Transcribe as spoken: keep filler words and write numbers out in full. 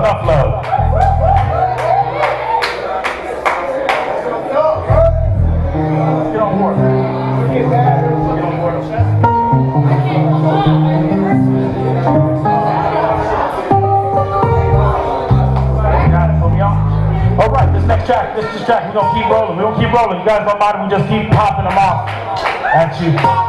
Tough Love. Get on board. Get on board, okay? Got it, put me on. All right, this next track, this this track, we're gonna keep rolling. We're gonna keep rolling. You guys don't mind if we just keep popping them off at you.